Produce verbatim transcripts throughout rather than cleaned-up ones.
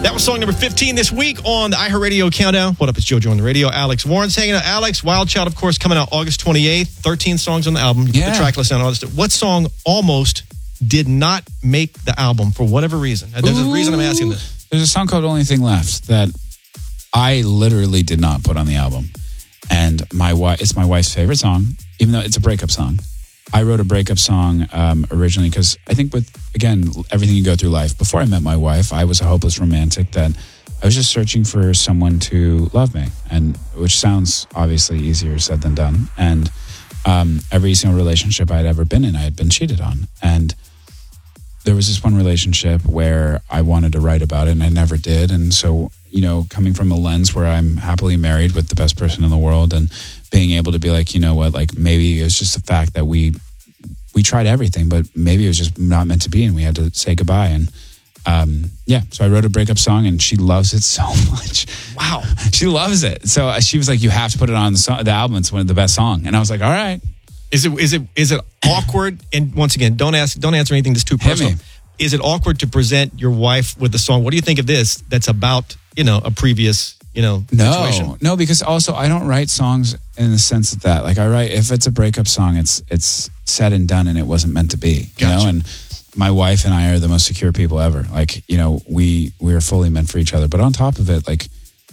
That was song number fifteen this week on the iHeartRadio Countdown. What up, it's JoJo on the radio. Alex Warren's hanging out. Alex, Wild Child, of course, coming out August twenty-eighth. thirteen songs on the album. You Yeah. put the track list down. All this stuff. What song almost did not make the album for whatever reason? There's a reason I'm asking this. There's a song called Only Thing Left that I literally did not put on the album. And my wife, it's my wife's favorite song, even though it's a breakup song. I wrote a breakup song um, originally because I think with, again, everything you go through life, before I met my wife, I was a hopeless romantic that I was just searching for someone to love me, and which sounds obviously easier said than done. And um, every single relationship I'd ever been in, I had been cheated on. And there was this one relationship where I wanted to write about it and I never did. And so, you know, coming from a lens where I'm happily married with the best person in the world and being able to be like, you know what, like maybe it was just the fact that we we tried everything, but maybe it was just not meant to be and we had to say goodbye. And um, yeah, so I wrote a breakup song and she loves it so much. Wow. She loves it. So uh, she was like, you have to put it on the, song, the album. It's one of the best song. And I was like, all right. Is it is it is it awkward? And once again, don't ask, don't answer anything that's too Hit personal. me. Is it awkward to present your wife with a song? What do you think of this? That's about, you know, a previous, you know, No, situation. no, because also I don't write songs in the sense of that. Like I write, if it's a breakup song, it's it's said and done, and it wasn't meant to be. You Gotcha. know, and my wife and I are the most secure people ever. Like, you know, we we are fully meant for each other. But on top of it, like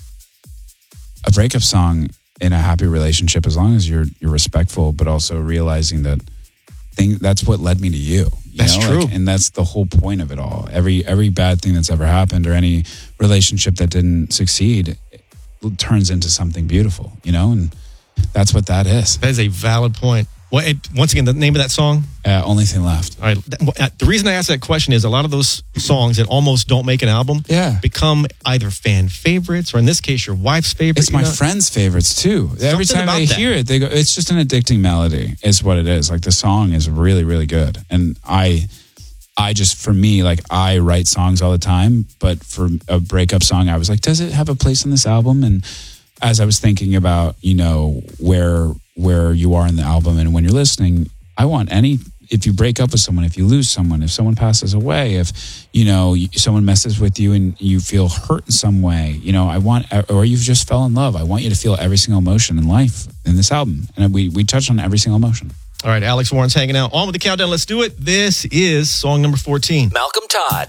a breakup song in a happy relationship, as long as you're you're respectful, but also realizing that thing that's what led me to you. you That's know? true. Like, and that's the whole point of it all. Every every bad thing that's ever happened or any relationship that didn't succeed it turns into something beautiful, you know? And that's what that is. That is a valid point. Well, it, once again, the name of that song? Uh, Only Thing Left. All right. th- The reason I asked that question is a lot of those songs that almost don't make an album Yeah. become either fan favorites or in this case, your wife's favorite. It's you my know? friends' favorites too. Every Something time about they that. hear it, they go, it's just an addicting melody, is what it is. Like the song is really, really good. And I, I just, for me, like I write songs all the time, but for a breakup song, I was like, does it have a place on this album? And as I was thinking about, you know, where where you are in the album and when you're listening, I want any, if you break up with someone, if you lose someone, if someone passes away, if, you know, someone messes with you and you feel hurt in some way, you know, I want, or you just fell in love, I want you to feel every single emotion in life in this album. And we, we touch on every single emotion. All right, Alex Warren's hanging out. On with the countdown. Let's do it. This is song number fourteen. Malcolm Todd